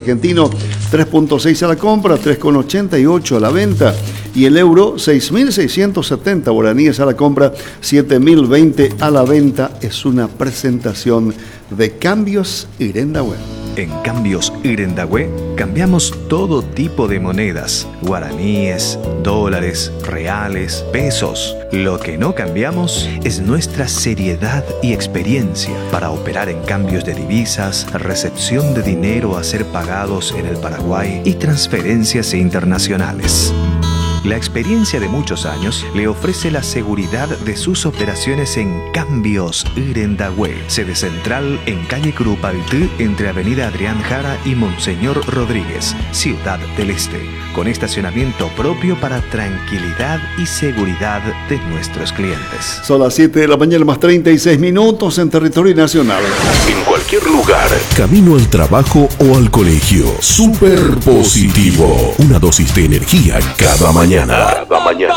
argentino 3.6 a la compra, 3.88 a la venta. Y el euro 6.670 guaraníes a la compra, 7.020 a la venta. Es una presentación de Cambios Irendahue. En Cambios Irendahue cambiamos todo tipo de monedas, guaraníes, dólares, reales, pesos. Lo que no cambiamos es nuestra seriedad y experiencia para operar en cambios de divisas, recepción de dinero a ser pagados en el Paraguay y transferencias internacionales. La experiencia de muchos años le ofrece la seguridad de sus operaciones en Cambios Irendahue, sede central en calle Curupaytí, entre avenida Adrián Jara y Monseñor Rodríguez, Ciudad del Este, con estacionamiento propio para tranquilidad y seguridad de nuestros clientes. Son las 7 de la mañana más 36 minutos en territorio nacional. En cualquier lugar, camino al trabajo o al colegio. Super positivo. Una dosis de energía cada mañana. Cada mañana.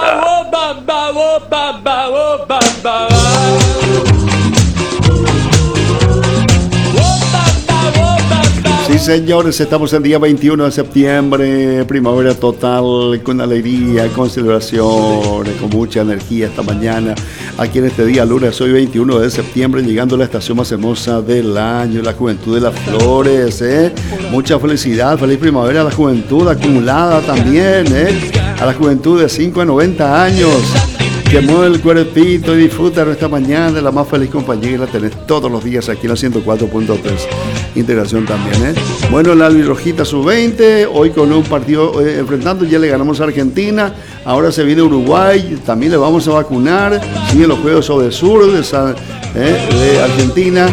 Sí, señores, estamos el día 21 de septiembre, primavera total, con alegría, con celebraciones, con mucha energía esta mañana. Aquí en este día, lunes, hoy 21 de septiembre, llegando a la estación más hermosa del año, la juventud de las flores, Mucha felicidad, feliz primavera a la juventud acumulada también, A la juventud de 5 a 90 años. Que mueve el cuerpito y disfruta nuestra mañana, la más feliz compañía, la tenés todos los días aquí en la 104.3. Integración también, Bueno, la albirrojita sub-20, hoy con un partido enfrentando, ya le ganamos a Argentina, ahora se viene Uruguay, también le vamos a vacunar, siguen los Juegos sobre Sur de Argentina.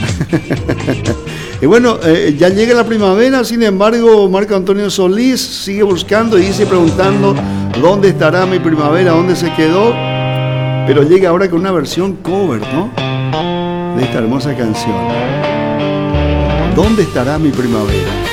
Y bueno, ya llega la primavera, sin embargo, Marco Antonio Solís sigue buscando y dice preguntando dónde estará mi primavera, dónde se quedó. Pero llega ahora con una versión cover, ¿no? De esta hermosa canción. ¿Dónde estará mi primavera?